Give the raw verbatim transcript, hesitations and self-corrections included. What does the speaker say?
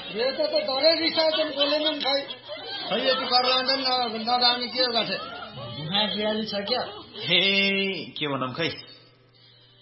यो त त डरै रिसाउँछन् बोलेनन् खै खै यति कर लाँदैन नजाने के गर्छ बिहाली छ क्या हे के भनौँ खै